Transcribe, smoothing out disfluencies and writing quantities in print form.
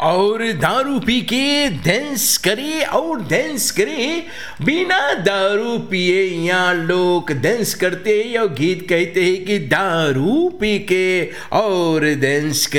और दारू पी के डांस करे और डांस करे। बिना दारू पिए यहाँ लोग डांस करते या गीत कहते हैं कि दारू पी के और डांस करे।